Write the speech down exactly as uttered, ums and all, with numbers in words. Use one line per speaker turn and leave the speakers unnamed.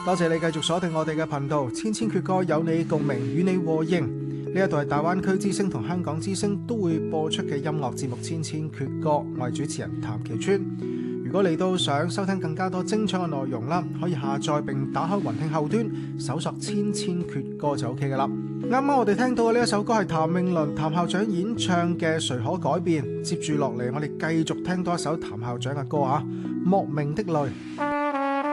多謝你繼續鎖定我哋嘅頻道，千千闕歌有你共鳴，與你和應。呢一度係大灣區之聲同香港之聲都會播出嘅音樂節目《千千闕歌》，我係主持人譚其川。如果你都想收聽更加多精彩嘅內容啦，可以下載並打開雲聽後端，搜索千千闕歌就 OK 噶啦。啱啱我哋聽到嘅呢一首歌係譚詠麟譚校長演唱嘅《誰可改變》，接住落嚟我哋繼續聽多一首譚校長嘅歌啊，《莫名的淚》。